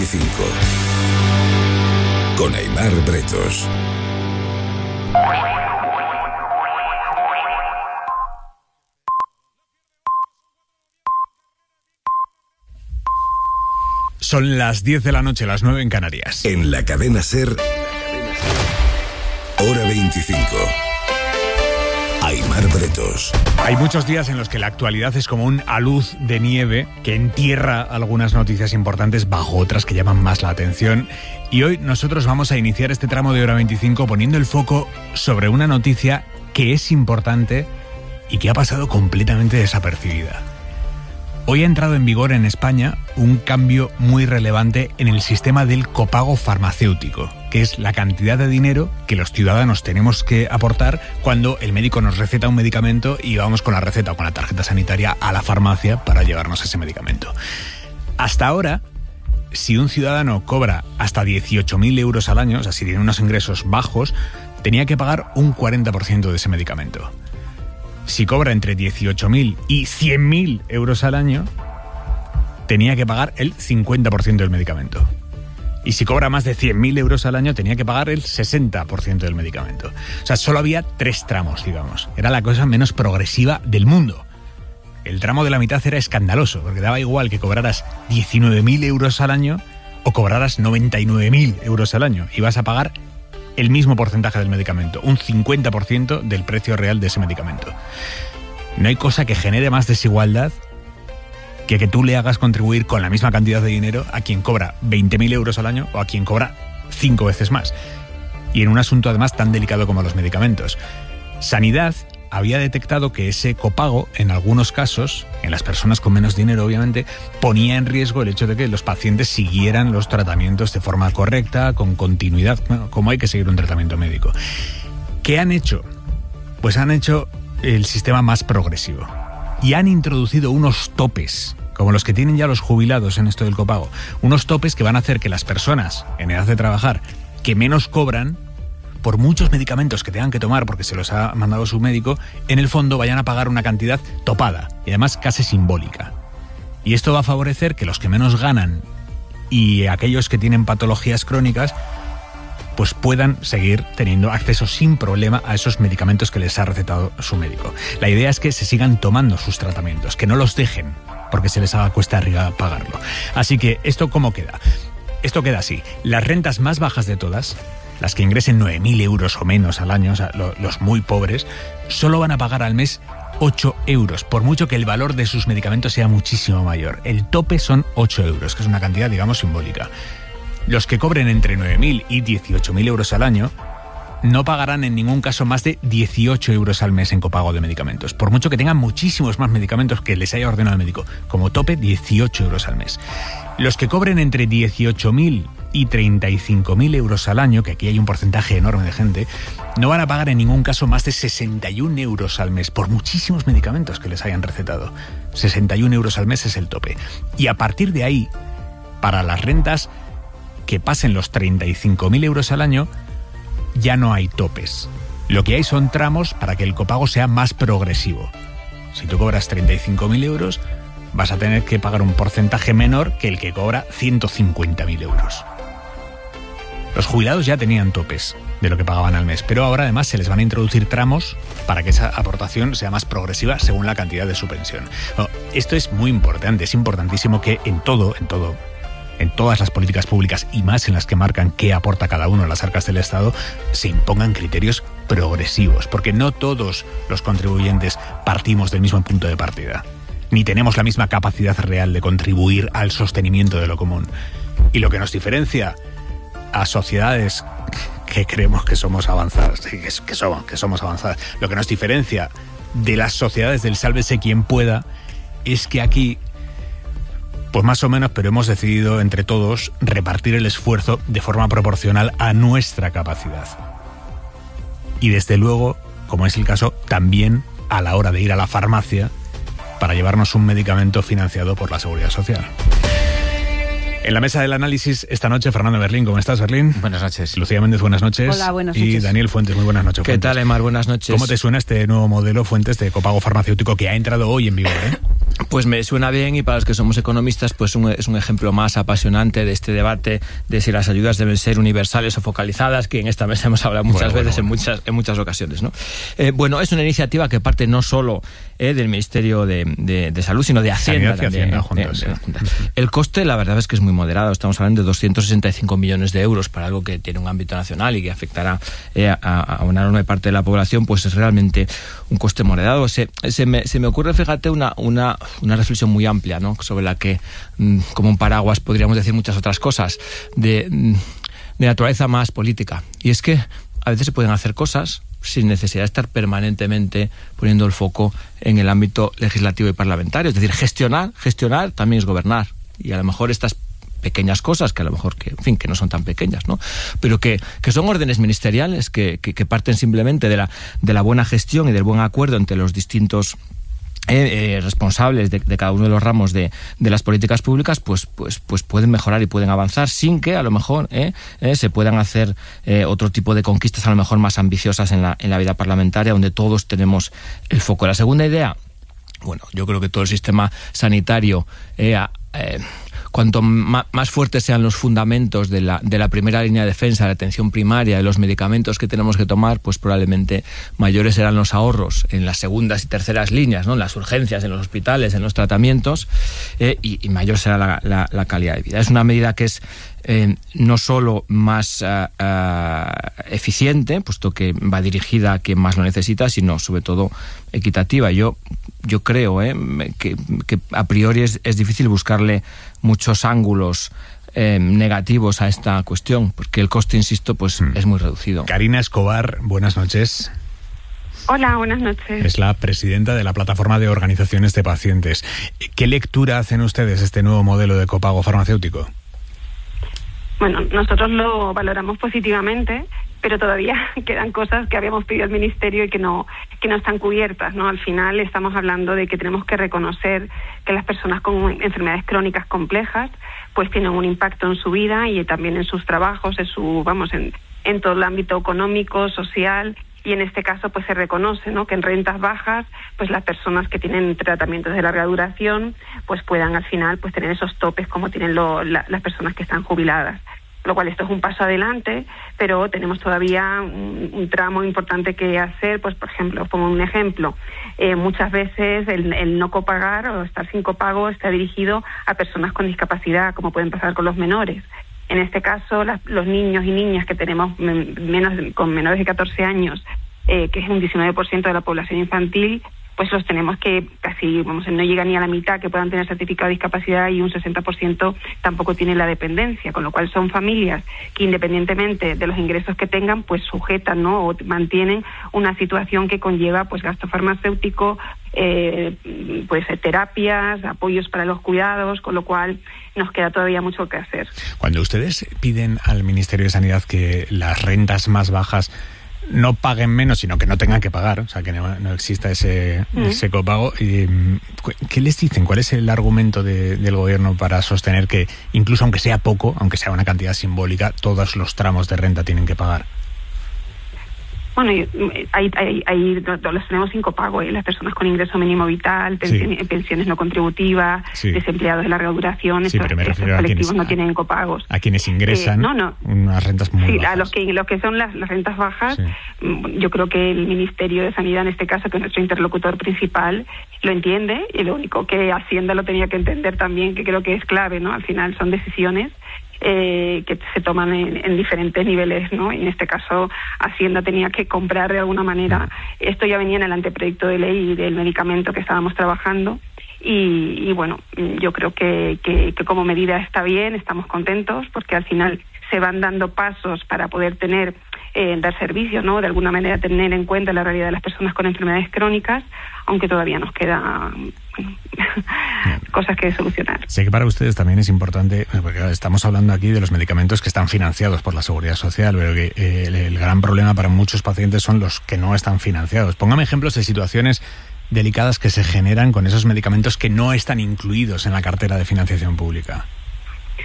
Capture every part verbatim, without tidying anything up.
veinticinco. Con Aimar Bretos. Son las diez de la noche, las nueve en Canarias. En la cadena SER, hora veinticinco. Aimar Bretos. Hay muchos días en los que la actualidad es como un alud de nieve que entierra algunas noticias importantes bajo otras que llaman más la atención. Y hoy nosotros vamos a iniciar este tramo de hora veinticinco poniendo el foco sobre una noticia que es importante y que ha pasado completamente desapercibida. Hoy ha entrado en vigor en España un cambio muy relevante en el sistema del copago farmacéutico, que es la cantidad de dinero que los ciudadanos tenemos que aportar cuando el médico nos receta un medicamento y vamos con la receta o con la tarjeta sanitaria a la farmacia para llevarnos ese medicamento. Hasta ahora, si un ciudadano cobra hasta dieciocho mil euros al año, o sea, si tiene unos ingresos bajos, tenía que pagar un cuarenta por ciento de ese medicamento. Si cobra entre dieciocho mil y cien mil euros al año, tenía que pagar el cincuenta por ciento del medicamento. Y si cobra más de cien mil euros al año, tenía que pagar el sesenta por ciento del medicamento. O sea, solo había tres tramos, digamos. Era la cosa menos progresiva del mundo. El tramo de la mitad era escandaloso, porque daba igual que cobraras diecinueve mil euros al año o cobraras noventa y nueve mil euros al año. Ibas a pagar el mismo porcentaje del medicamento, un cincuenta por ciento del precio real de ese medicamento. No hay cosa que genere más desigualdad que que tú le hagas contribuir con la misma cantidad de dinero a quien cobra veinte mil euros al año o a quien cobra cinco veces más. Y en un asunto además tan delicado como los medicamentos. Sanidad había detectado que ese copago, en algunos casos, en las personas con menos dinero obviamente, ponía en riesgo el hecho de que los pacientes siguieran los tratamientos de forma correcta, con continuidad, bueno, como hay que seguir un tratamiento médico. ¿Qué han hecho? Pues han hecho el sistema más progresivo y han introducido unos topes, como los que tienen ya los jubilados en esto del copago, unos topes que van a hacer que las personas en edad de trabajar que menos cobran, por muchos medicamentos que tengan que tomar porque se los ha mandado su médico, en el fondo vayan a pagar una cantidad topada y además casi simbólica. Y esto va a favorecer que los que menos ganan y aquellos que tienen patologías crónicas pues puedan seguir teniendo acceso sin problema a esos medicamentos que les ha recetado su médico. La idea es que se sigan tomando sus tratamientos, que no los dejen porque se les haga cuesta arriba pagarlo. Así que, ¿esto cómo queda? Esto queda así. Las rentas más bajas de todas, las que ingresen nueve mil euros o menos al año, o sea, lo, los muy pobres, solo van a pagar al mes ocho euros, por mucho que el valor de sus medicamentos sea muchísimo mayor. El tope son ocho euros, que es una cantidad, digamos, simbólica. Los que cobren entre nueve mil y dieciocho mil euros al año no pagarán en ningún caso más de dieciocho euros al mes en copago de medicamentos, por mucho que tengan muchísimos más medicamentos que les haya ordenado el médico. Como tope, dieciocho euros al mes. Los que cobren entre dieciocho mil y treinta y cinco mil euros al año, que aquí hay un porcentaje enorme de gente, no van a pagar en ningún caso más de sesenta y un euros al mes por muchísimos medicamentos que les hayan recetado. sesenta y un euros al mes es el tope. Y a partir de ahí, para las rentas que pasen los treinta y cinco mil euros al año, ya no hay topes. Lo que hay son tramos para que el copago sea más progresivo. Si tú cobras treinta y cinco mil euros, vas a tener que pagar un porcentaje menor que el que cobra ciento cincuenta mil euros. Los jubilados ya tenían topes de lo que pagaban al mes, pero ahora además se les van a introducir tramos para que esa aportación sea más progresiva según la cantidad de su pensión. Bueno, esto es muy importante, es importantísimo que en todo, en todo, en todas las políticas públicas y más en las que marcan qué aporta cada uno a las arcas del Estado, se impongan criterios progresivos, porque no todos los contribuyentes partimos del mismo punto de partida, ni tenemos la misma capacidad real de contribuir al sostenimiento de lo común. Y lo que nos diferencia a sociedades que creemos que somos avanzadas, que, que, somos, que somos avanzadas, lo que nos diferencia de las sociedades del sálvese quien pueda, es que aquí, pues más o menos, pero hemos decidido entre todos repartir el esfuerzo de forma proporcional a nuestra capacidad. Y desde luego, como es el caso, también a la hora de ir a la farmacia para llevarnos un medicamento financiado por la Seguridad Social. En la mesa del análisis esta noche, Fernando Berlín. ¿Cómo estás, Berlín? Buenas noches. Lucía Méndez, buenas noches. Hola, buenas noches. Y Daniel Fuentes, muy buenas noches. ¿Qué Fuentes. tal, Aimar? Buenas noches. ¿Cómo te suena este nuevo modelo, Fuentes, de copago farmacéutico que ha entrado hoy en vigor, eh? pues me suena bien, y para los que somos economistas pues un, es un ejemplo más apasionante de este debate de si las ayudas deben ser universales o focalizadas, que en esta mesa hemos hablado muchas bueno, veces bueno, bueno. en muchas en muchas ocasiones, ¿no? Eh, bueno, es una iniciativa que parte no solo eh, del Ministerio de, de, de Salud, sino de Hacienda. Sanidad y también, Hacienda, eh, juntos, de, de, sí. de, el coste, la verdad es que es muy moderado. Estamos hablando de doscientos sesenta y cinco millones de euros para algo que tiene un ámbito nacional y que afectará eh, a, a una enorme parte de la población. Pues es realmente un coste moderado. Se, se, me, se me ocurre, fíjate, una, una, una reflexión muy amplia, ¿no? Sobre la que, como un paraguas, podríamos decir muchas otras cosas de, de naturaleza más política. Y es que a veces se pueden hacer cosas sin necesidad de estar permanentemente poniendo el foco en el ámbito legislativo y parlamentario. Es decir, gestionar, gestionar también es gobernar. Y a lo mejor estas pequeñas cosas, que a lo mejor, que, en fin, que no son tan pequeñas, ¿no? Pero que, que son órdenes ministeriales que, que, que parten simplemente de la, de la buena gestión y del buen acuerdo entre los distintos Eh, eh, responsables de, de cada uno de los ramos de, de las políticas públicas, pues, pues, pues pueden mejorar y pueden avanzar sin que a lo mejor eh, eh, se puedan hacer eh, otro tipo de conquistas a lo mejor más ambiciosas en la, en la vida parlamentaria, donde todos tenemos el foco. La segunda idea, bueno, yo creo que todo el sistema sanitario eh, eh, cuanto más, más fuertes sean los fundamentos de la, de la primera línea de defensa, de la atención primaria, de los medicamentos que tenemos que tomar, pues probablemente mayores serán los ahorros en las segundas y terceras líneas, ¿no? En las urgencias, en los hospitales, en los tratamientos, eh, y, y mayor será la, la, la calidad de vida. Es una medida que es eh, no solo más uh, uh, eficiente, puesto que va dirigida a quien más lo necesita, sino sobre todo equitativa. Yo, yo creo eh, que, que a priori es, es difícil buscarle muchos ángulos eh, negativos a esta cuestión, porque el coste, insisto, pues hmm. es muy reducido. Karina Escobar, buenas noches. Hola, buenas noches. Es la presidenta de la Plataforma de Organizaciones de Pacientes. ¿Qué lectura hacen ustedes de este nuevo modelo de copago farmacéutico? Bueno, nosotros lo valoramos positivamente, pero todavía quedan cosas que habíamos pedido al Ministerio y que no que no están cubiertas, ¿no? Al final estamos hablando de que tenemos que reconocer que las personas con enfermedades crónicas complejas pues tienen un impacto en su vida y también en sus trabajos, en su vamos en, en todo el ámbito económico, social, y en este caso pues se reconoce, ¿no?, que en rentas bajas pues las personas que tienen tratamientos de larga duración pues puedan al final pues tener esos topes como tienen lo, la, las personas que están jubiladas. Lo cual esto es un paso adelante, pero tenemos todavía un, un tramo importante que hacer. Pues, por ejemplo, pongo un ejemplo, eh, muchas veces el, el no copagar o estar sin copago está dirigido a personas con discapacidad, como pueden pasar con los menores. En este caso, las, los niños y niñas que tenemos menos con menores de catorce años, eh, que es un diecinueve por ciento de la población infantil, pues los tenemos que casi, vamos, no llega ni a la mitad que puedan tener certificado de discapacidad, y un sesenta por ciento tampoco tiene la dependencia, con lo cual son familias que independientemente de los ingresos que tengan, pues sujetan, ¿no?, o mantienen una situación que conlleva pues gasto farmacéutico, eh, pues terapias, apoyos para los cuidados, con lo cual nos queda todavía mucho que hacer. Cuando ustedes piden al Ministerio de Sanidad que las rentas más bajas no paguen menos, sino que no tengan que pagar, o sea, que no, no exista ese, mm. ese copago, eh, ¿qué les dicen? ¿Cuál es el argumento de, del gobierno para sostener que, incluso aunque sea poco, aunque sea una cantidad simbólica, todos los tramos de renta tienen que pagar? Bueno, ahí, ahí, ahí los tenemos sin copago, ¿eh? Las personas con ingreso mínimo vital, pensiones, sí. pensiones no contributivas, sí. desempleados de larga duración, sí, estos, estos colectivos quienes, no tienen copagos. A quienes ingresan eh, no, no. unas rentas muy sí, bajas. A los que, los que son las, las rentas bajas, sí. yo creo que el Ministerio de Sanidad, en este caso, que es nuestro interlocutor principal, lo entiende, y lo único que Hacienda lo tenía que entender también, que creo que es clave, ¿no? Al final son decisiones Eh, que se toman en, en diferentes niveles, ¿no? Y en este caso Hacienda tenía que comprar de alguna manera. Esto ya venía en el anteproyecto de ley del medicamento que estábamos trabajando, y, y bueno, yo creo que, que, que como medida está bien, estamos contentos, porque al final se van dando pasos para poder tener, eh, dar servicio, ¿no?, de alguna manera tener en cuenta la realidad de las personas con enfermedades crónicas, aunque todavía nos queda bueno, cosas que solucionar. Sé que para ustedes también es importante, porque estamos hablando aquí de los medicamentos que están financiados por la Seguridad Social, pero que eh, el, el gran problema para muchos pacientes son los que no están financiados. Póngame ejemplos de situaciones delicadas que se generan con esos medicamentos que no están incluidos en la cartera de financiación pública.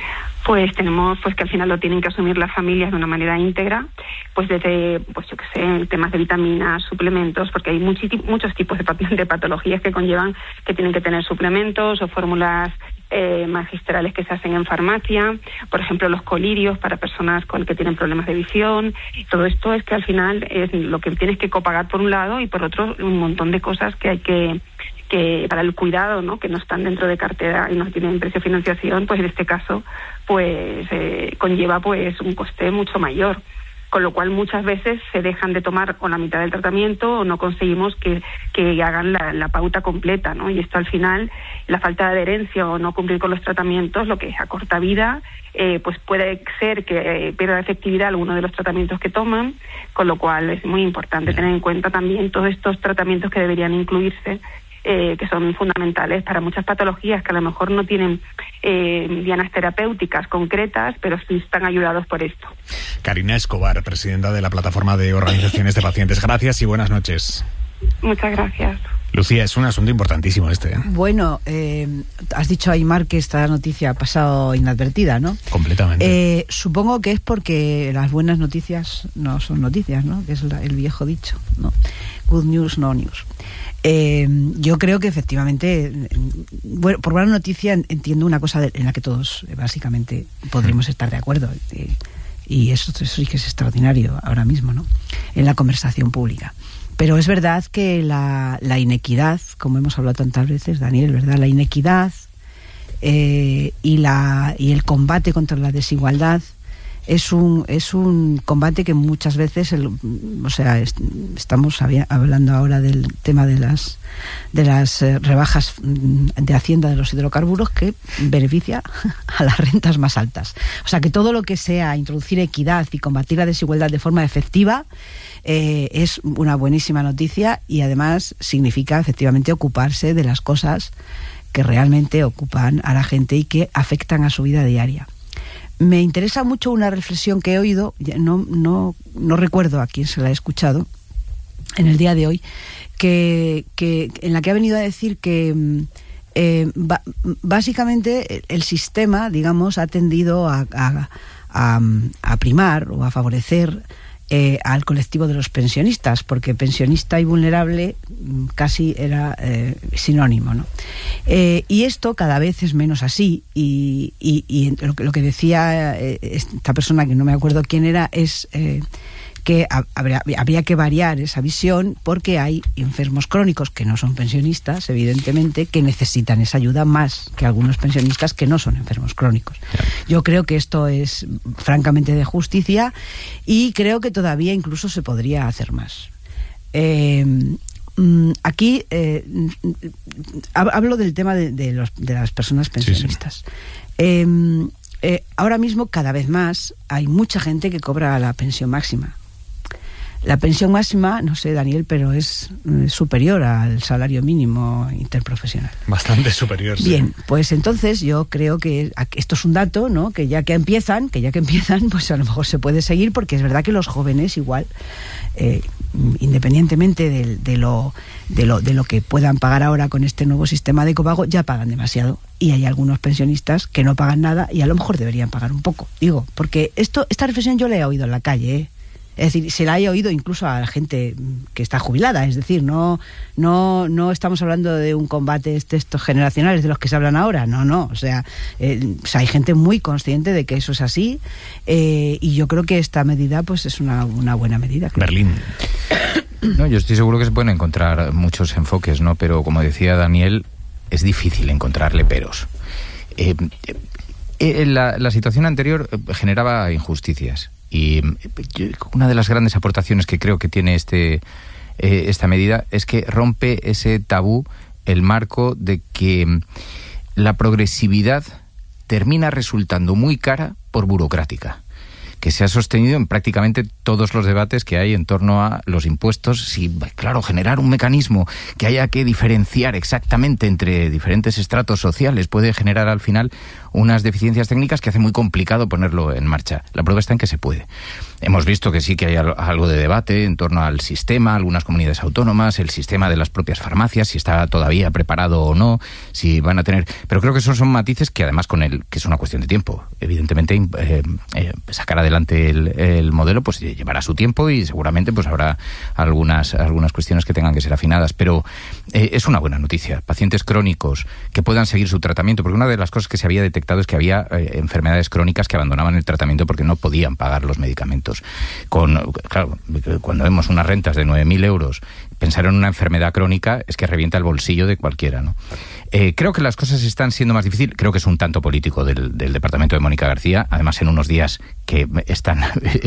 pues tenemos pues que al final lo tienen que asumir las familias de una manera íntegra, pues desde, pues yo qué sé, temas de vitaminas, suplementos, porque hay muchi, muchos tipos de, pat de patologías que conllevan que tienen que tener suplementos o fórmulas eh, magistrales que se hacen en farmacia, por ejemplo los colirios para personas con que tienen problemas de visión. Todo esto es que al final es lo que tienes que copagar por un lado y por otro un montón de cosas que hay que que para el cuidado, ¿no?, que no están dentro de cartera y no tienen precio de financiación, pues en este caso pues eh, conlleva pues un coste mucho mayor, con lo cual muchas veces se dejan de tomar con la mitad del tratamiento o no conseguimos que, que hagan la, la pauta completa, ¿no? Y esto al final, la falta de adherencia o no cumplir con los tratamientos, lo que es a corta vida, eh, pues puede ser que eh, pierda efectividad alguno de los tratamientos que toman, con lo cual es muy importante tener en cuenta también todos estos tratamientos que deberían incluirse, Eh, que son fundamentales para muchas patologías que a lo mejor no tienen eh, dianas terapéuticas concretas, pero sí están ayudados por esto. Karina Escobar, presidenta de la Plataforma de Organizaciones de Pacientes. Gracias y buenas noches. Muchas gracias. Lucía, es un asunto importantísimo este, ¿eh? Bueno, eh, has dicho, Aymar, que esta noticia ha pasado inadvertida, ¿no? Completamente. Eh, supongo que es porque las buenas noticias no son noticias, ¿no? Que es la, el viejo dicho, ¿no? Good news, no news. Eh, yo creo que efectivamente, bueno, por buena noticia entiendo una cosa de, en la que todos eh, básicamente podremos estar de acuerdo, eh, y eso, eso sí que es extraordinario ahora mismo, ¿no?, en la conversación pública. Pero es verdad que la, la inequidad, como hemos hablado tantas veces, Daniel, ¿verdad?, la inequidad eh, y, la, y el combate contra la desigualdad es un es un combate que muchas veces el, o sea est estamos hablando ahora del tema de las de las eh, rebajas de Hacienda de los hidrocarburos, que beneficia a las rentas más altas. O sea que todo lo que sea introducir equidad y combatir la desigualdad de forma efectiva eh, es una buenísima noticia, y además significa efectivamente ocuparse de las cosas que realmente ocupan a la gente y que afectan a su vida diaria. Me interesa mucho una reflexión que he oído, no, no, no recuerdo a quién se la he escuchado en el día de hoy, que, que en la que ha venido a decir que eh, ba, básicamente el sistema, digamos, ha tendido a, a, a, a primar o a favorecer Eh, al colectivo de los pensionistas, porque pensionista y vulnerable casi era eh, sinónimo, ¿no? Eh, y esto cada vez es menos así, y, y, y lo, que, lo que decía eh, esta persona, que no me acuerdo quién era, es eh, que habría, habría que variar esa visión, porque hay enfermos crónicos que no son pensionistas, evidentemente, que necesitan esa ayuda más que algunos pensionistas que no son enfermos crónicos. Yo creo que esto es francamente de justicia, y creo que todavía incluso se podría hacer más. Eh, aquí eh, hablo del tema de, de, los, de las personas pensionistas. Sí, sí. Eh, eh, ahora mismo, cada vez más, hay mucha gente que cobra la pensión máxima. La pensión máxima, no sé, Daniel, pero es eh, superior al salario mínimo interprofesional. Bastante superior, sí. Bien, pues entonces yo creo que esto es un dato, ¿no?, que ya que empiezan, que ya que empiezan, pues a lo mejor se puede seguir, porque es verdad que los jóvenes igual, eh, independientemente de, de, lo, de, lo, de lo que puedan pagar ahora con este nuevo sistema de copago, ya pagan demasiado. Y hay algunos pensionistas que no pagan nada y a lo mejor deberían pagar un poco. Digo, porque esto esta reflexión yo la he oído en la calle, ¿eh? Es decir, se la he oído incluso a la gente que está jubilada. Es decir, no no no estamos hablando de un combate de estos generacionales de los que se hablan ahora. No, no. O sea, eh, o sea hay gente muy consciente de que eso es así, eh, y yo creo que esta medida pues es una, una buena medida. Claro. Berlín. No, yo estoy seguro que se pueden encontrar muchos enfoques, ¿no? Pero como decía Daniel, es difícil encontrarle peros. Eh, eh, la, la situación anterior generaba injusticias. Y una de las grandes aportaciones que creo que tiene este eh, esta medida es que rompe ese tabú, el marco de que la progresividad termina resultando muy cara por burocrática, que se ha sostenido en prácticamente todos los debates que hay en torno a los impuestos. Si, claro, generar un mecanismo que haya que diferenciar exactamente entre diferentes estratos sociales puede generar al final unas deficiencias técnicas que hace muy complicado ponerlo en marcha. La prueba está en que se puede. hemos visto que sí que hay algo de debate en torno al sistema, algunas comunidades autónomas, el sistema de las propias farmacias, si está todavía preparado o no, si van a tener... Pero creo que esos son matices que además con el que es una cuestión de tiempo. Evidentemente, eh, eh, sacar adelante el, el modelo pues llevará su tiempo y seguramente pues habrá algunas, algunas cuestiones que tengan que ser afinadas. Pero eh, es una buena noticia. Pacientes crónicos que puedan seguir su tratamiento, porque una de las cosas que se había detectado es que había eh, enfermedades crónicas que abandonaban el tratamiento porque no podían pagar los medicamentos. Con, claro, cuando vemos unas rentas de nueve mil euros, pensar en una enfermedad crónica es que revienta el bolsillo de cualquiera, ¿no? Eh, creo que las cosas están siendo más difíciles. Creo que es un tanto político del, del departamento de Mónica García, además en unos días que están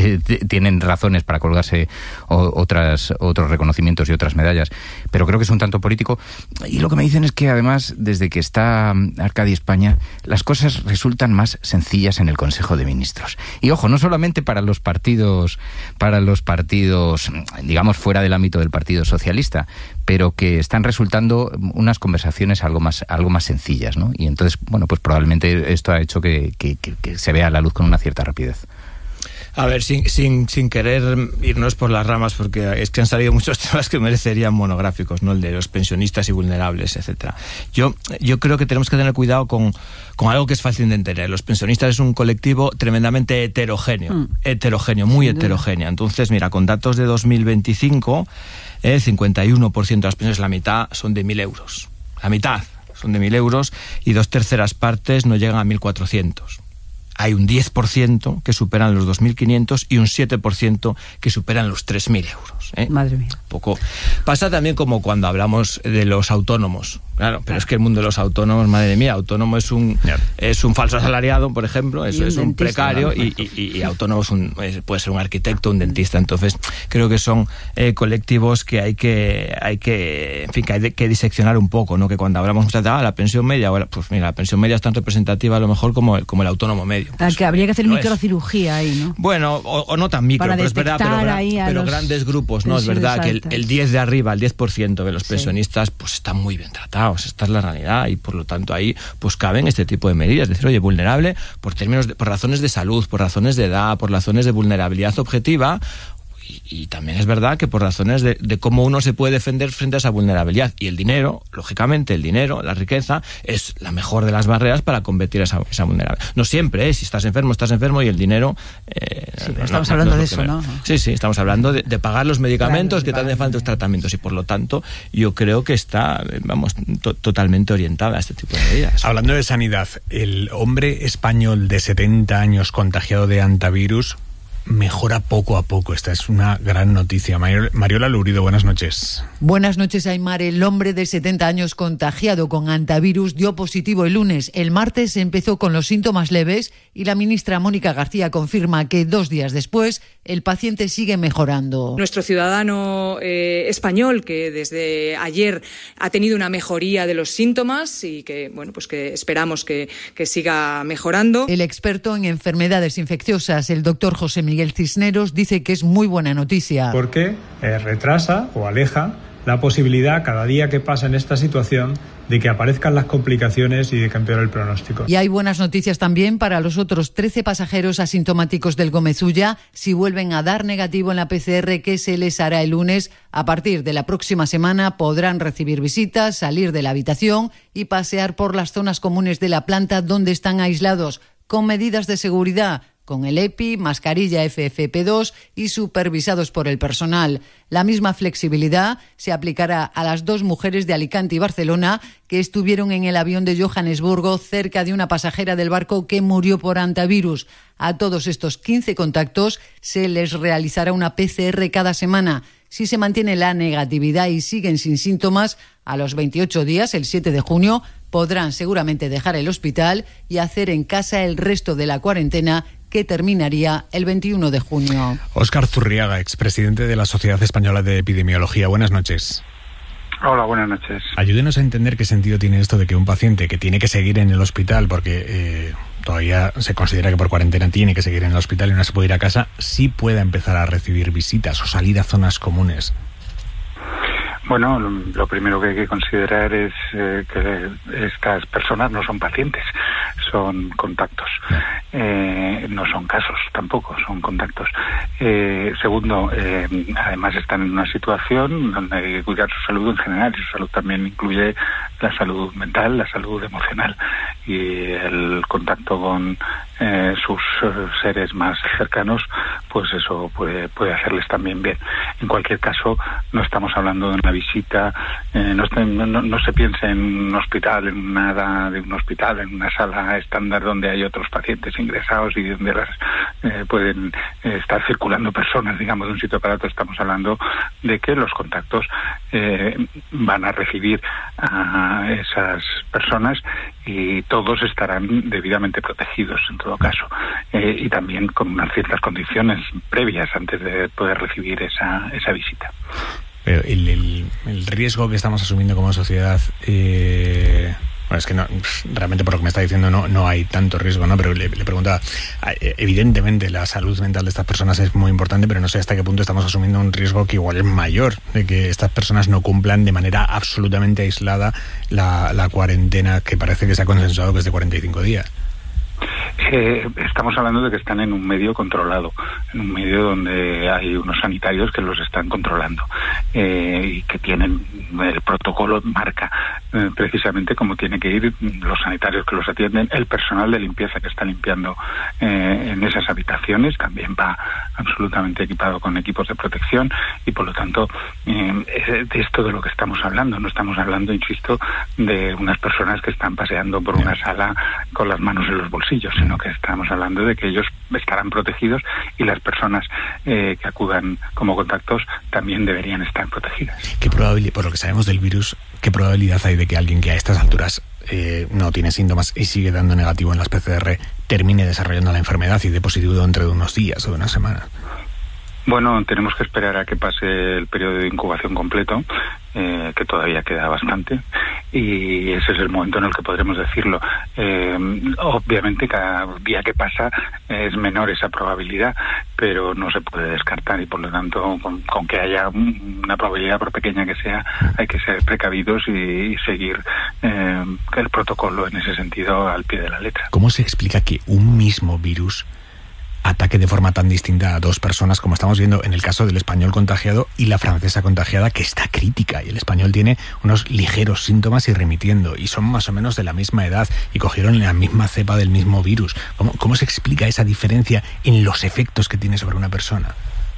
tienen razones para colgarse o, otras otros reconocimientos y otras medallas, pero creo que es un tanto político. Y lo que me dicen es que además, desde que está Arcadi España, las cosas resultan más sencillas en el Consejo de Ministros. Y ojo, no solamente para los partidos, para los partidos, digamos, fuera del ámbito del Partido Socialista, pero que están resultando unas conversaciones algo más algo más sencillas, ¿no? Y entonces, bueno, pues probablemente esto ha hecho que, que, que, que se vea la luz con una cierta rapidez. A ver, sin, sin, sin querer irnos por las ramas, porque es que han salido muchos temas que merecerían monográficos, ¿no? El de los pensionistas y vulnerables, etcétera. Yo, yo creo que tenemos que tener cuidado con, con algo que es fácil de entender. Los pensionistas es un colectivo tremendamente heterogéneo, mm. heterogéneo, muy sí, heterogéneo. Entonces, mira, con datos de dos mil veinticinco, el cincuenta y uno por ciento de las pensiones, la mitad, son de mil euros. La mitad son de mil euros y dos terceras partes no llegan a mil cuatrocientos. Hay un diez por ciento que superan los dos mil quinientos y un siete por ciento que superan los tres mil euros. ¿eh? Madre mía. Poco. Pasa también como cuando hablamos de los autónomos. Claro, pero es que el mundo de los autónomos, madre mía, autónomo es un yeah. es un falso asalariado, por ejemplo, eso es un dentista, precario, ¿no? y, y, y autónomo es un, es, puede ser un arquitecto, un dentista. Entonces, creo que son eh, colectivos que hay que hay que, en fin, que hay de, que diseccionar un poco, ¿no? Que cuando hablamos de ah, la pensión media, ahora, pues mira, la pensión media es tan representativa a lo mejor como el, como el autónomo medio. Pues, que habría que hacer microcirugía ahí, ¿no? Bueno, o, o no tan micro, para pero es verdad, pero, pero grandes grupos, ¿no? Es verdad que el, el diez de arriba, el diez por ciento de los sí. pensionistas, pues están muy bien tratados, esta es la realidad. Y por lo tanto ahí pues caben este tipo de medidas, es decir, oye, vulnerable por términos de, por razones de salud, por razones de edad, por razones de vulnerabilidad objetiva. Y, y también es verdad que por razones de, de cómo uno se puede defender frente a esa vulnerabilidad. Y el dinero, lógicamente, el dinero, la riqueza, es la mejor de las barreras para combatir esa, esa vulnerabilidad. No siempre, ¿eh? Si estás enfermo, estás enfermo y el dinero... Eh, sí, no, estamos no, hablando no de es eso, ¿no? Sí, sí, estamos hablando de, de pagar los medicamentos, claro, que te hacen falta los tratamientos. Y por lo tanto, yo creo que está, vamos, to, totalmente orientada a este tipo de medidas. Hablando de sanidad, el hombre español de setenta años contagiado de hantavirus mejora poco a poco. Esta es una gran noticia. Mariola Lurido, buenas noches. Buenas noches, Aymar. El hombre de setenta años contagiado con hantavirus dio positivo el lunes. El martes empezó con los síntomas leves y la ministra Mónica García confirma que dos días después el paciente sigue mejorando. Nuestro ciudadano eh, español, que desde ayer ha tenido una mejoría de los síntomas y que, bueno, pues que esperamos que, que siga mejorando. El experto en enfermedades infecciosas, el doctor José Miguel Cisneros, dice que es muy buena noticia. Porque eh, retrasa o aleja la posibilidad cada día que pasa en esta situación de que aparezcan las complicaciones y de que empeore el pronóstico. Y hay buenas noticias también para los otros trece pasajeros asintomáticos del Gómez Ulla. Si vuelven a dar negativo en la P C R que se les hará el lunes, a partir de la próxima semana podrán recibir visitas, salir de la habitación y pasear por las zonas comunes de la planta donde están aislados, con medidas de seguridad, con el EPI, mascarilla F F P dos y supervisados por el personal. La misma flexibilidad se aplicará a las dos mujeres de Alicante y Barcelona que estuvieron en el avión de Johannesburgo cerca de una pasajera del barco que murió por hantavirus. A todos estos quince contactos se les realizará una P C R cada semana. Si se mantiene la negatividad y siguen sin síntomas, a los veintiocho días, el siete de junio, podrán seguramente dejar el hospital y hacer en casa el resto de la cuarentena, que terminaría el veintiuno de junio. Óscar Zurriaga, expresidente de la Sociedad Española de Epidemiología. Buenas noches. Hola, buenas noches. Ayúdenos a entender qué sentido tiene esto de que un paciente que tiene que seguir en el hospital, porque eh, todavía se considera que por cuarentena tiene que seguir en el hospital y no se puede ir a casa, sí pueda empezar a recibir visitas o salir a zonas comunes. Bueno, lo primero que hay que considerar es eh, que estas personas no son pacientes, son contactos. Eh, no son casos tampoco, son contactos. Eh, segundo, eh, además están en una situación donde hay que cuidar su salud en general, y su salud también incluye la salud mental, la salud emocional, y el contacto con eh, sus eh, seres más cercanos, pues eso puede, puede hacerles también bien. En cualquier caso, no estamos hablando de una visita, eh, no, está, no, no se piense en un hospital, en nada de un hospital, en una sala estándar donde hay otros pacientes ingresados y donde las, eh, pueden eh, estar circulando personas, digamos, de un sitio para otro. Estamos hablando de que los contactos eh, van a recibir a esas personas y todos estarán debidamente protegidos en todo caso, eh, y también con unas ciertas condiciones previas antes de poder recibir esa, esa visita. Pero el, el, el riesgo que estamos asumiendo como sociedad, eh, bueno, es que no, realmente por lo que me está diciendo no, no hay tanto riesgo, ¿no? Pero le, le preguntaba, evidentemente la salud mental de estas personas es muy importante, pero no sé hasta qué punto estamos asumiendo un riesgo que igual es mayor, de que estas personas no cumplan de manera absolutamente aislada la, la cuarentena que parece que se ha consensuado que es de cuarenta y cinco días. Eh, estamos hablando de que están en un medio controlado, en un medio donde hay unos sanitarios que los están controlando, eh, y que tienen el protocolo, marca eh, precisamente cómo tiene que ir los sanitarios que los atienden, el personal de limpieza que está limpiando eh, en esas habitaciones también va absolutamente equipado con equipos de protección, y por lo tanto eh, de esto de lo que estamos hablando. No estamos hablando, insisto, de unas personas que están paseando por una sala con las manos en los bolsillos, sino que estamos hablando de que ellos estarán protegidos, y las personas eh, que acudan como contactos también deberían estar protegidas. ¿Qué probabilidad, por lo que sabemos del virus, qué probabilidad hay de que alguien que a estas alturas eh, no tiene síntomas y sigue dando negativo en las P C R termine desarrollando la enfermedad y dé positivo dentro de unos días o de unas semanas? Bueno, tenemos que esperar a que pase el periodo de incubación completo, eh, que todavía queda bastante, y ese es el momento en el que podremos decirlo. Eh, obviamente cada día que pasa es menor esa probabilidad, pero no se puede descartar, y por lo tanto con, con que haya una probabilidad, por pequeña que sea, hay que ser precavidos y, y seguir eh, el protocolo en ese sentido al pie de la letra. ¿Cómo se explica que un mismo virus ataque de forma tan distinta a dos personas, como estamos viendo en el caso del español contagiado y la francesa contagiada, que está crítica, y el español tiene unos ligeros síntomas y remitiendo, y son más o menos de la misma edad y cogieron la misma cepa del mismo virus? ¿Cómo, cómo se explica esa diferencia en los efectos que tiene sobre una persona?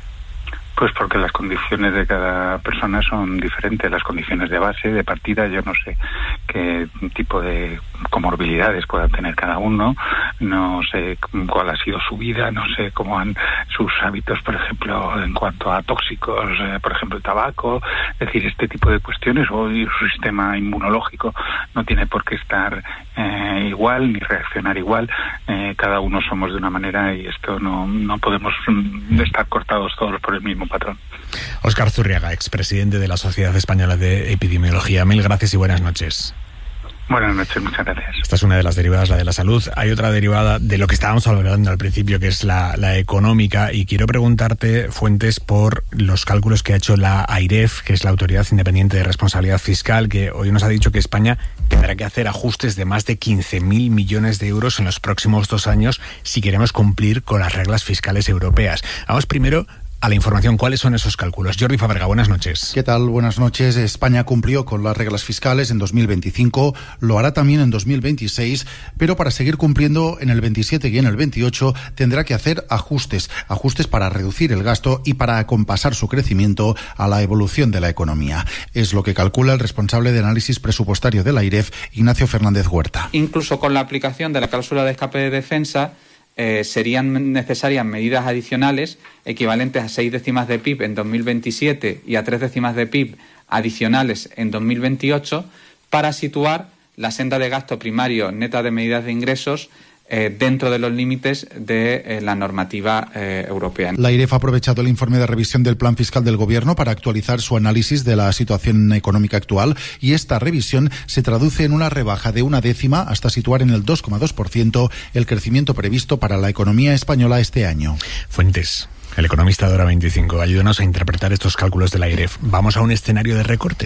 Pues porque las condiciones de cada persona son diferentes, las condiciones de base, de partida. Yo no sé qué tipo de comorbilidades pueda tener cada uno, no sé cuál ha sido su vida, no sé cómo han sus hábitos, por ejemplo, en cuanto a tóxicos, eh, por ejemplo, el tabaco, es decir, este tipo de cuestiones, o su sistema inmunológico no tiene por qué estar eh, igual ni reaccionar igual. Eh, cada uno somos de una manera, y esto no, no podemos estar cortados todos por el mismo patrón. Óscar Zurriaga, expresidente de la Sociedad Española de Epidemiología. Mil gracias y buenas noches. Buenas noches, muchas gracias. Esta es una de las derivadas, la de la salud. Hay otra derivada de lo que estábamos hablando al principio, que es la, la económica, y quiero preguntarte, Fuentes, por los cálculos que ha hecho la AIREF, que es la Autoridad Independiente de Responsabilidad Fiscal, que hoy nos ha dicho que España tendrá que hacer ajustes de más de quince mil millones de euros en los próximos dos años si queremos cumplir con las reglas fiscales europeas. Vamos primero a la información. ¿Cuáles son esos cálculos? Jordi Faberga, buenas noches. ¿Qué tal? Buenas noches. España cumplió con las reglas fiscales en dos mil veinticinco, lo hará también en dos mil veintiséis, pero para seguir cumpliendo en el veintisiete y en el veintiocho tendrá que hacer ajustes, ajustes para reducir el gasto y para acompasar su crecimiento a la evolución de la economía. Es lo que calcula el responsable de análisis presupuestario de la AIREF, Ignacio Fernández Huerta. Incluso con la aplicación de la cláusula de escape de defensa, Eh, serían necesarias medidas adicionales equivalentes a seis décimas de P I B en dos mil veintisiete y a tres décimas de P I B adicionales en dos mil veintiocho para situar la senda de gasto primario neta de medidas de ingresos eh, dentro de los límites de eh, la normativa eh, europea. La AIREF ha aprovechado el informe de revisión del plan fiscal del Gobierno para actualizar su análisis de la situación económica actual, y esta revisión se traduce en una rebaja de una décima hasta situar en el dos coma dos por ciento el crecimiento previsto para la economía española este año. Fuentes, el economista de Hora veinticinco, ayúdanos a interpretar estos cálculos de la AIREF. ¿Vamos a un escenario de recortes?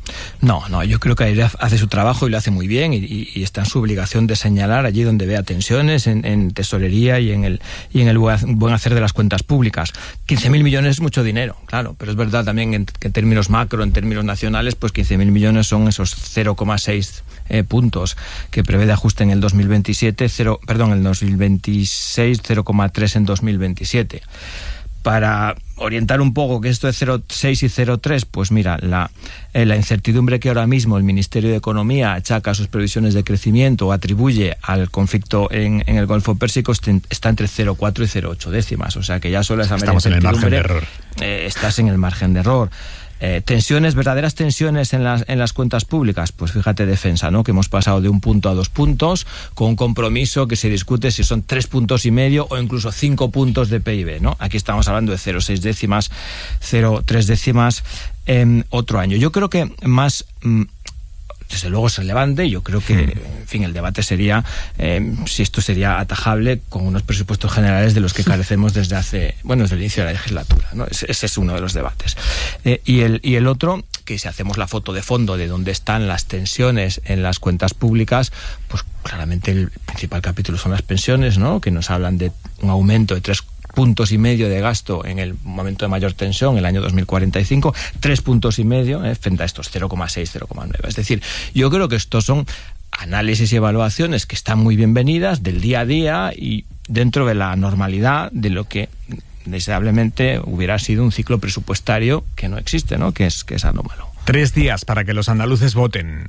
No, no, yo creo que Aire hace su trabajo y lo hace muy bien y, y, y está en su obligación de señalar allí donde vea tensiones en, en tesorería y en el y en el buen hacer de las cuentas públicas. quince mil millones es mucho dinero, claro, pero es verdad también en, que en términos macro, en términos nacionales, pues quince mil millones son esos cero coma seis eh, puntos que prevé de ajuste en el dos mil veintisiete, cero, perdón, en el dos mil veintiséis, cero coma tres en dos mil veintisiete. Para orientar un poco que esto de cero coma seis y cero coma tres, pues mira, la, eh, la incertidumbre que ahora mismo el Ministerio de Economía achaca a sus previsiones de crecimiento o atribuye al conflicto en, en el Golfo Pérsico está entre cero coma cuatro y cero coma ocho décimas, o sea que ya solo esa mera Estamos en el margen de error. Eh, estás en el margen de error. Eh, tensiones, verdaderas tensiones en las, en las cuentas públicas, pues fíjate, defensa, ¿no? Que hemos pasado de un punto a dos puntos, con un compromiso que se discute si son tres puntos y medio o incluso cinco puntos de P I B, ¿no? Aquí estamos hablando de cero coma seis décimas, cero coma tres décimas en otro año. Yo creo que más... Mmm, desde luego es relevante. Yo creo que, en fin, el debate sería eh, si esto sería atajable con unos presupuestos generales de los que carecemos desde hace, bueno, desde el inicio de la legislatura, ¿no? Ese, ese es uno de los debates. Eh, y, el, y el otro, que si hacemos la foto de fondo de dónde están las tensiones en las cuentas públicas, pues claramente el principal capítulo son las pensiones, ¿no? Que nos hablan de un aumento de tres puntos y medio de gasto en el momento de mayor tensión, el año dos mil cuarenta y cinco, tres puntos y medio eh, frente a estos cero coma seis, cero coma nueve. Es decir, yo creo que estos son análisis y evaluaciones que están muy bienvenidas del día a día y dentro de la normalidad de lo que deseablemente hubiera sido un ciclo presupuestario que no existe, ¿no? Que es, que es anómalo. Tres días para que los andaluces voten.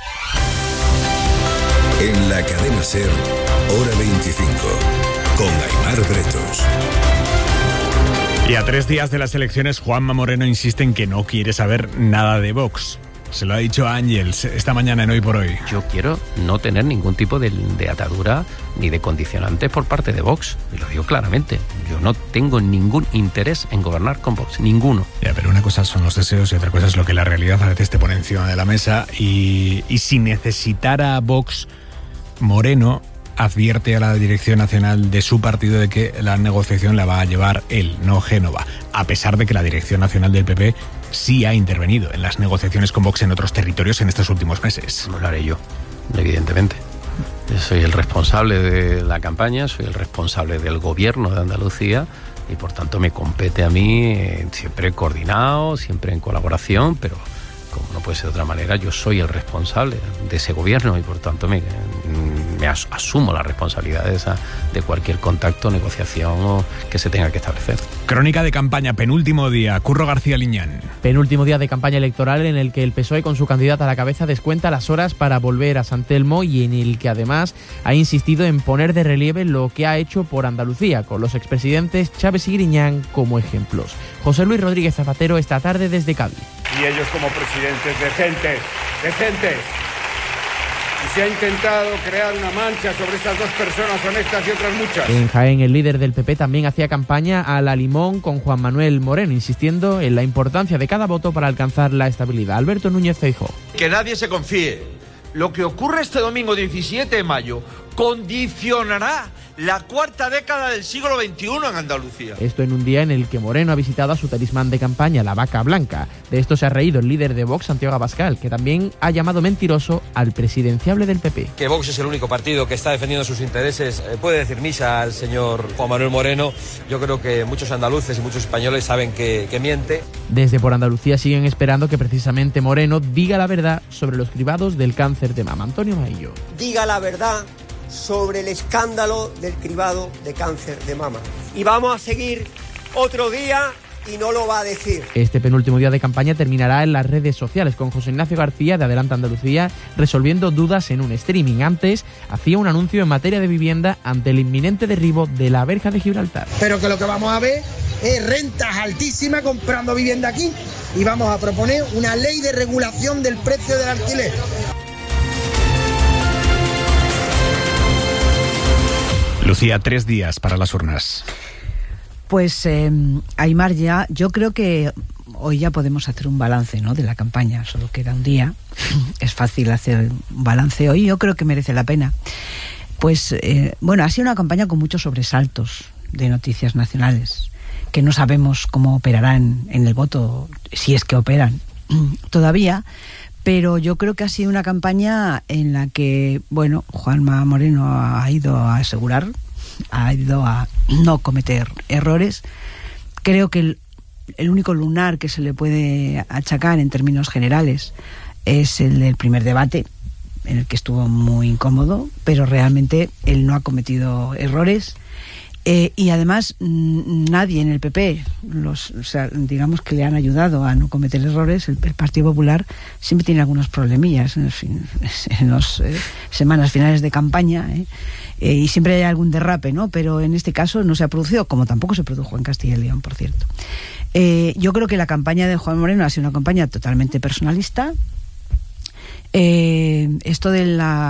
En la cadena SER, hora veinticinco. Con Aimar Bretos. Y a tres días de las elecciones, Juanma Moreno insiste en que no quiere saber nada de Vox. Se lo ha dicho a Ángels esta mañana en Hoy por Hoy. Yo quiero no tener ningún tipo de, de atadura ni de condicionantes por parte de Vox. Y lo digo claramente. Yo no tengo ningún interés en gobernar con Vox. Ninguno. Ya, pero una cosa son los deseos y otra cosa es lo que la realidad a veces te pone encima de la mesa. Y, y si necesitara a Vox, Moreno advierte a la dirección nacional de su partido de que la negociación la va a llevar él, no Génova, a pesar de que la dirección nacional del P P sí ha intervenido en las negociaciones con Vox en otros territorios en estos últimos meses. No lo haré yo, evidentemente. Yo soy el responsable de la campaña, soy el responsable del gobierno de Andalucía y por tanto me compete a mí eh, siempre coordinado, siempre en colaboración, pero como no puede ser de otra manera, yo soy el responsable de ese gobierno y por tanto me, me as, asumo la responsabilidad de, esa, de cualquier contacto, negociación o que se tenga que establecer. Crónica de campaña, penúltimo día. Curro García Liñán. Penúltimo día de campaña electoral en el que el P S O E con su candidata a la cabeza descuenta las horas para volver a San Telmo y en el que además ha insistido en poner de relieve lo que ha hecho por Andalucía, con los expresidentes Chávez y Griñán como ejemplos. José Luis Rodríguez Zapatero esta tarde desde Cádiz. Y ellos como presidentes decentes, decentes. Y se ha intentado crear una mancha sobre estas dos personas honestas y otras muchas. En Jaén, el líder del P P también hacía campaña a la limón con Juan Manuel Moreno, insistiendo en la importancia de cada voto para alcanzar la estabilidad. Alberto Núñez Feijóo. Que nadie se confíe. Lo que ocurre este domingo diecisiete de mayo condicionará la cuarta década del siglo veintiuno en Andalucía. Esto en un día en el que Moreno ha visitado a su talismán de campaña, la vaca blanca. De esto se ha reído el líder de Vox, Santiago Abascal, que también ha llamado mentiroso al presidenciable del P P. Que Vox es el único partido que está defendiendo sus intereses. Eh, puede decir misa al señor Juan Manuel Moreno. Yo creo que muchos andaluces y muchos españoles saben que, que miente. Desde Por Andalucía siguen esperando que precisamente Moreno diga la verdad sobre los cribados del cáncer de mama. Antonio Maillo. Diga la verdad sobre el escándalo del cribado de cáncer de mama. Y vamos a seguir otro día y no lo va a decir. Este penúltimo día de campaña terminará en las redes sociales con José Ignacio García de Adelante Andalucía resolviendo dudas en un streaming. Antes hacía un anuncio en materia de vivienda ante el inminente derribo de la verja de Gibraltar. Pero que lo que vamos a ver es rentas altísimas comprando vivienda aquí y vamos a proponer una ley de regulación del precio del alquiler. Lucía, tres días para las urnas. Pues, eh, Aimar, ya, yo creo que hoy ya podemos hacer un balance, ¿no?, de la campaña. Solo queda un día. Es fácil hacer un balance hoy. Yo creo que merece la pena. Pues, eh, bueno, ha sido una campaña con muchos sobresaltos de noticias nacionales, que no sabemos cómo operarán en el voto, si es que operan todavía. pero yo creo que ha sido una campaña en la que, bueno, Juanma Moreno ha ido a asegurar, ha ido a no cometer errores. Creo que el, el único lunar que se le puede achacar en términos generales es el del primer debate, en el que estuvo muy incómodo, pero realmente él no ha cometido errores. Eh, y además nadie en el P P, los, o sea, digamos que le han ayudado a no cometer errores. El, el Partido Popular siempre tiene algunos problemillas en, fin, en las eh, semanas finales de campaña, eh, eh, y siempre hay algún derrape, ¿no? Pero en este caso no se ha producido, como tampoco se produjo en Castilla y León, por cierto. Eh, yo creo que la campaña de Juan Moreno ha sido una campaña totalmente personalista. Eh, esto de la